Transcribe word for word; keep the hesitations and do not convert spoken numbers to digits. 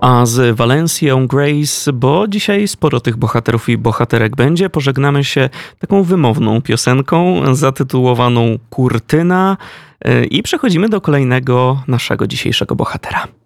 A z Valencią Grace, bo dzisiaj sporo tych bohaterów i bohaterek będzie, pożegnamy się taką wymowną piosenką zatytułowaną Kurtyna i przechodzimy do kolejnego naszego dzisiejszego bohatera.